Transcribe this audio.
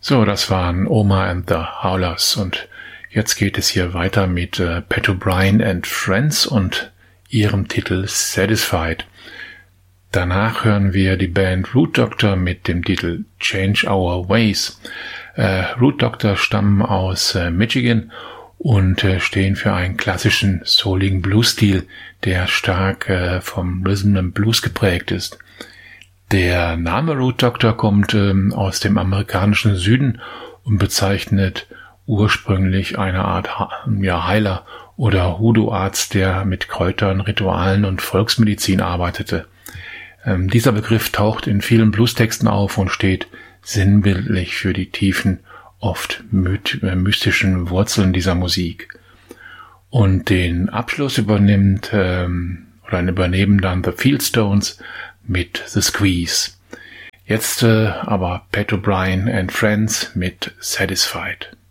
So, das waren Oma and the Howlers und jetzt geht es hier weiter mit Pat O'Brien and Friends und ihrem Titel Satisfied. Danach hören wir die Band Root Doctor mit dem Titel Change Our Ways. Root Doctor stammen aus Michigan und stehen für einen klassischen souligen Blues-Stil, der stark vom Rhythm and Blues geprägt ist. Der Name Root Doctor kommt aus dem amerikanischen Süden und bezeichnet ursprünglich eine Art Heiler oder Hoodoo-Arzt, der mit Kräutern, Ritualen und Volksmedizin arbeitete. Dieser Begriff taucht in vielen Bluestexten auf und steht sinnbildlich für die tiefen, oft mystischen Wurzeln dieser Musik. Und den Abschluss übernehmen dann The Fieldstones mit The Squeeze. Jetzt aber Pat O'Brien and Friends mit Satisfied.